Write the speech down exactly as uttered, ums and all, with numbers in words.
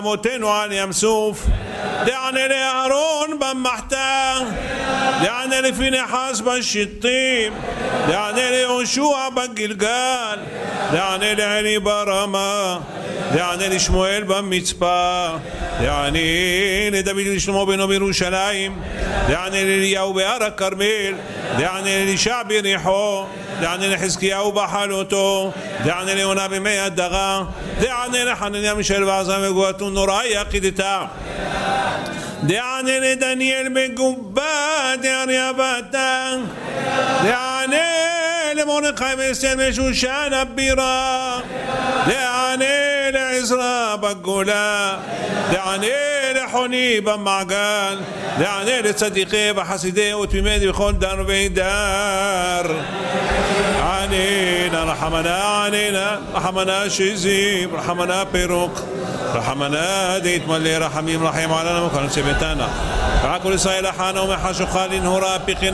موتين عن ים סוף, דענה לאהרון במחתה, דענה לפנחס בשיטים, דענה ליהושע בגלגל, דענה לעלי ברמה, דענה לשמואל במצפה, דענה לדוד לשלמה בנו בירושלים, דענה לאליהו בהר הכרמל, דענה לאלישע ביריחו, דענה לחזקיהו בחלותו, דענה ליונה במי הדרה, דענה לחנניה מישאל ועזרא וגבורתו נוראה יחידתה, דענה לדניאל בגובה דאריה בתה, דענה למרדכי ואסתר בשושן הבירה, דענה לעזרא בגולה, דענה לחוני במעגל, דענה לצדיקי וחסידי ותמימי בכל דר ודר. עננה רחמנה עננה רחמנה שזים רחמנה פירוק רחמנה דהתמלא רחמים רחם עלינו וכנוצא ביתנו ועל כל ישראל אחנו ומחשוכה לנהורה פיכנו